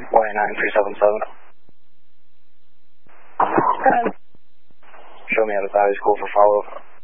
Y9377. Show me out of Valley School for follow-up.